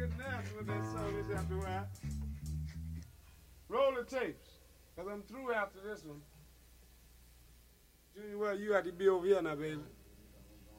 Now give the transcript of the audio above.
get nasty with that song this after a while. Roll the tapes, because I'm through after this one. Junior, well, you have to be over here now, baby.